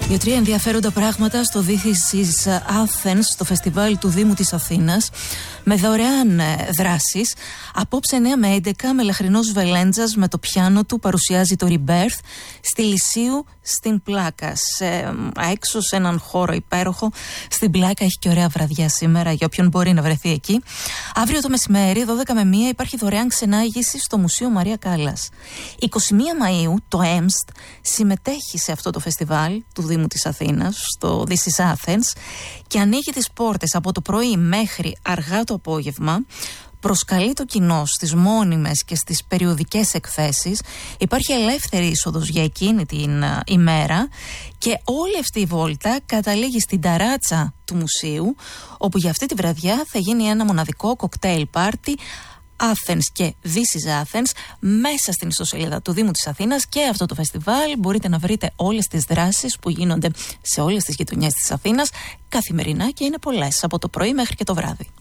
2-3 ενδιαφέροντα πράγματα στο This is Athens, στο φεστιβάλ του Δήμου της Αθήνας, με δωρεάν δράσεις. Απόψε 9 με 11, Μελαχρινός Βελέντζας με το πιάνο του παρουσιάζει το Rebirth στη Λυσίου στην Πλάκα. Έξω σε έναν χώρο υπέροχο στην Πλάκα. Έχει και ωραία βραδιά σήμερα για όποιον μπορεί να βρεθεί εκεί. Αύριο το μεσημέρι, 12 με 1, υπάρχει δωρεάν ξενάγηση στο Μουσείο Μαρία Κάλλας. 21 Μαΐου το ΕΜΣΤ συμμετέχει σε αυτό το φεστιβάλ του Δήμου της Αθήνας, στο This is Athens, και ανοίγει τις πόρτες από το πρωί μέχρι αργά το απόγευμα. Προσκαλεί το κοινό στις μόνιμες και στις περιοδικές εκθέσεις. Υπάρχει ελεύθερη είσοδος για εκείνη την ημέρα και όλη αυτή η βόλτα καταλήγει στην ταράτσα του μουσείου, όπου για αυτή τη βραδιά θα γίνει ένα μοναδικό κοκτέιλ πάρτι Athens και This is Athens μέσα στην ιστοσελίδα του Δήμου της Αθήνας. Και αυτό το φεστιβάλ μπορείτε να βρείτε όλες τις δράσεις που γίνονται σε όλες τις γειτονιές της Αθήνας καθημερινά, και είναι πολλές από το πρωί μέχρι και το βράδυ.